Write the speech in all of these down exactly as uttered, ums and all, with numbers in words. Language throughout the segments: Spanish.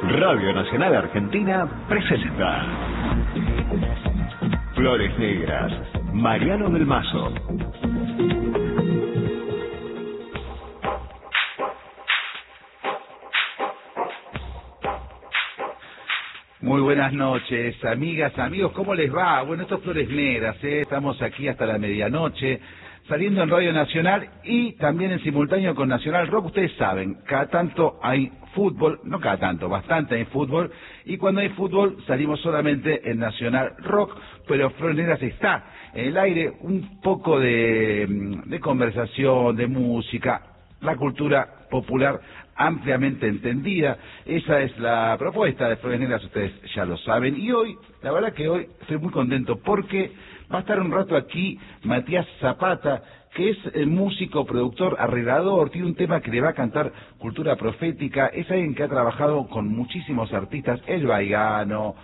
Radio Nacional Argentina presenta Flores Negras, Mariano del Mazo. Muy buenas noches, amigas, amigos, ¿cómo les va? Bueno, esto es Flores Negras, ¿eh? Estamos aquí hasta la medianoche, saliendo en Radio Nacional y también en simultáneo con Nacional Rock. Ustedes saben, cada tanto hay fútbol, no cada tanto, bastante hay fútbol, y cuando hay fútbol salimos solamente en Nacional Rock, pero Flores Negras está en el aire, un poco de, de conversación, de música, la cultura popular ampliamente entendida. Esa es la propuesta de Flores Negras, ustedes ya lo saben. Y hoy, la verdad que hoy estoy muy contento porque va a estar un rato aquí Matías Zapata, que es el músico, productor, arreglador, tiene un tema que le va a cantar Cultura Profética, es alguien que ha trabajado con muchísimos artistas, El Baigano,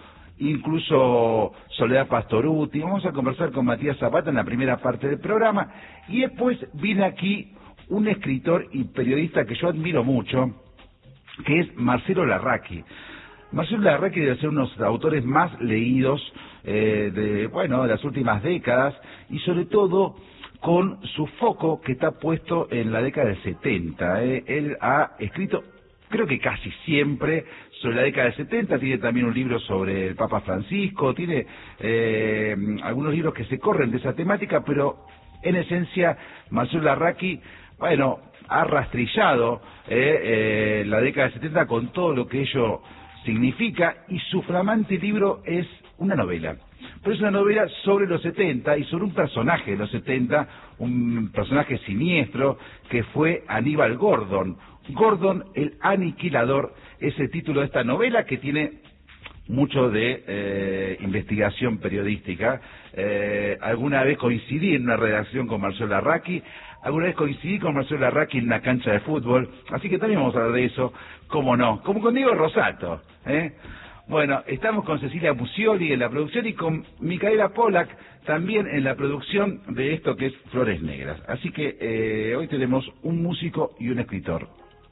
incluso Soledad Pastorutti. Vamos a conversar con Matías Zapata en la primera parte del programa, y después viene aquí un escritor y periodista que yo admiro mucho, que es Marcelo Larraqui. Marcelo Larraqui debe ser uno de los autores más leídos eh, de, bueno, de las últimas décadas, y sobre todo con su foco que está puesto en la década del setenta. Eh. Él ha escrito, creo que casi siempre, sobre la década del setenta, tiene también un libro sobre el Papa Francisco, tiene eh, algunos libros que se corren de esa temática, pero en esencia Marcelo Larraqui, bueno, ha rastrillado eh, eh, la década del setenta con todo lo que ello significa, y su flamante libro es una novela. Pero es una novela sobre los setenta y sobre un personaje de los setenta, un personaje siniestro que fue Aníbal Gordon. Gordon el Aniquilador es el título de esta novela, que tiene mucho de eh, investigación periodística. Eh, alguna vez coincidí en una redacción con Marcelo Larraqui, alguna vez coincidí con Marcelo Larraqui en una cancha de fútbol, así que también vamos a hablar de eso, cómo no, como con Diego Rosato, ¿eh? Bueno, estamos con Cecilia Musioli en la producción y con Micaela Pollack también en la producción de esto que es Flores Negras. Así que eh, hoy tenemos un músico y un escritor.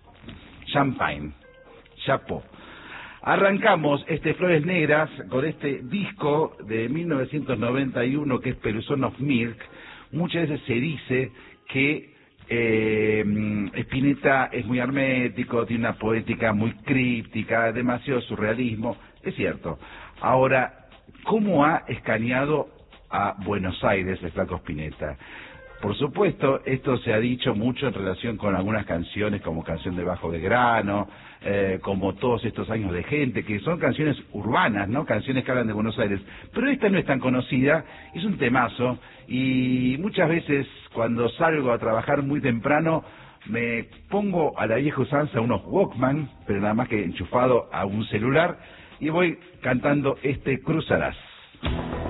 Champagne, Chapeau. Arrancamos este Flores Negras con este disco de mil novecientos noventa y uno que es Peluzón of Milk. Muchas veces se dice que eh, Spinetta es muy hermético, tiene una poética muy críptica, demasiado surrealismo. Es cierto. Ahora, ¿cómo ha escaneado a Buenos Aires el flaco Spinetta? Por supuesto, esto se ha dicho mucho en relación con algunas canciones, como Canción de Bajo de Grano, eh, como Todos estos años de gente, que son canciones urbanas, ¿no? Canciones que hablan de Buenos Aires. Pero esta no es tan conocida, es un temazo, y muchas veces cuando salgo a trabajar muy temprano, me pongo a la vieja usanza unos Walkman, pero nada más que enchufado a un celular, y voy cantando este Cruzarás.